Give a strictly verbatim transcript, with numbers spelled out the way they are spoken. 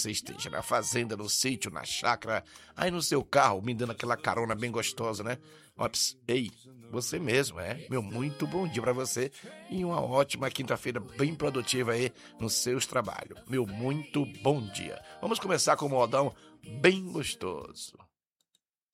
você esteja na fazenda, no sítio, na chácara, aí no seu carro, me dando aquela carona bem gostosa, né? Ops, ei, você mesmo, é? Meu muito bom dia para você e uma ótima quinta-feira bem produtiva aí nos seus trabalhos. Meu muito bom dia. Vamos começar com um modão bem gostoso.